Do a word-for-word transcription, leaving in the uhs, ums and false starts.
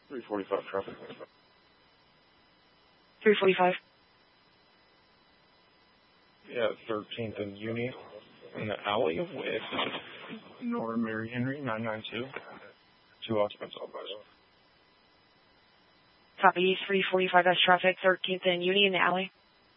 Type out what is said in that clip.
three forty-five traffic. three forty-five. Yeah, thirteenth and Uni in the alley of Witt. North Mary Henry, nine nine two. Two occupants all by. Copy, three forty-five, that's traffic, thirteenth and Uni in the alley.